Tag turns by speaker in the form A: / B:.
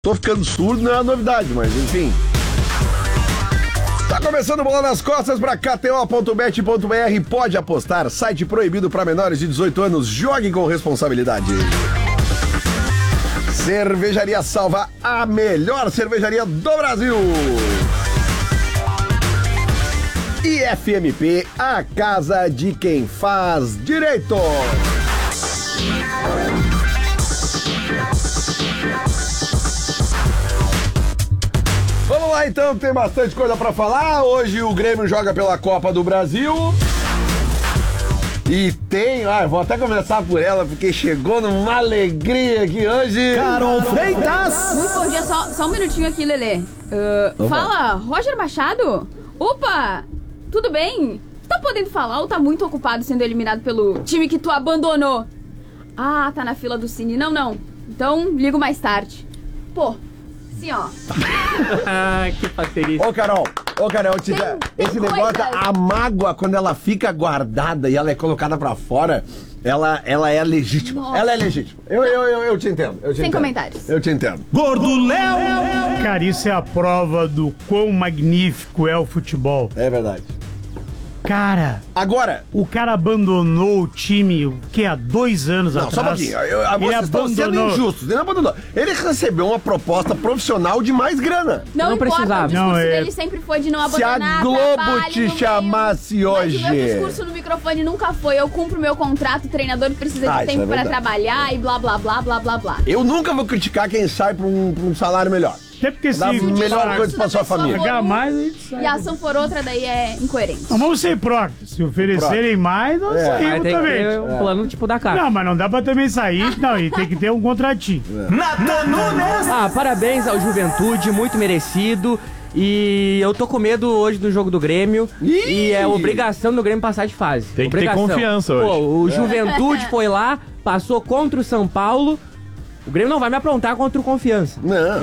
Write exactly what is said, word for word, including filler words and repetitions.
A: Tô ficando surdo, não é uma novidade, mas enfim. Tá começando Bola nas Costas pra K T O ponto bet ponto B R. Pode apostar, site proibido pra menores de dezoito anos. Jogue com responsabilidade. Cervejaria Salva, a melhor cervejaria do Brasil. E F M P, a casa de quem faz direito. Vamos lá então, tem bastante coisa pra falar. Hoje o Grêmio joga pela Copa do Brasil. E tem, ah, vou até começar por ela, porque chegou numa alegria aqui hoje.
B: Carol Freitas!
C: Muito bom dia, só, só um minutinho aqui, Lelê. Uh, fala, Roger Machado? Opa, tudo bem? Tá podendo falar ou tá muito ocupado sendo eliminado pelo time que tu abandonou? Ah, tá na fila do Cine. Não, não. Então, ligo mais tarde. Pô, assim, ó.
B: Ah, que parceria.
A: Ô, Carol, ô, Carol, te
C: Tem- tem
A: esse negócio,
C: coisas.
A: a mágoa, quando ela fica guardada e ela é colocada pra fora, ela, ela é legítima.
C: Nossa.
A: Ela é legítima. Eu, eu, eu, eu te entendo. Eu te
C: Sem
A: entendo.
C: comentários.
A: Eu te entendo.
B: Gordo Léo!
D: Cara, isso é a prova do quão magnífico é o futebol.
A: É verdade.
D: Cara,
A: Agora,
D: o cara abandonou o time, o que, há dois anos
A: não,
D: atrás?
A: só um pouquinho. Eu, eu,
D: Ele
A: vocês estão sendo
D: abandonou.
A: injustos. Ele não abandonou. Ele recebeu uma proposta profissional de mais grana.
C: Não,
B: Não
C: importa,
B: precisava.
C: o discurso
D: Não, é-
C: dele sempre foi de não
A: Se a
C: abandonar
A: Globo
C: trabalho
A: te
C: no meio.
A: chamasse
C: Mas
A: hoje.
C: o meu discurso no microfone nunca foi: eu cumpro meu contrato, o treinador precisa de
A: Ah, isso
C: tempo
A: é
C: pra
A: verdade.
C: trabalhar e blá blá blá blá blá blá.
A: Eu nunca vou criticar quem sai pra um, pra um salário melhor.
D: Até porque se
A: Dá a melhor
D: pagar
A: coisa pra sua família.
D: mais, a gente sai.
C: E a ação for outra, daí é incoerente.
D: Não, vamos ser hipócritas. Se oferecerem mais, nós
A: É.
D: saímos
B: Aí tem que
D: também.
B: ter um plano tipo da cara.
D: Não, mas não dá pra também sair, não, e tem que ter um contratinho.
B: Nathan Nunes! Ah, parabéns ao Juventude, muito merecido. E eu tô com medo hoje do jogo do Grêmio.
A: Ih!
B: E é obrigação do Grêmio passar de fase.
E: Tem que ter
B: Obrigação.
E: confiança hoje.
B: Pô, o Juventude foi lá, passou contra o São Paulo. O Grêmio não vai me aprontar contra o Confiança.
A: Não.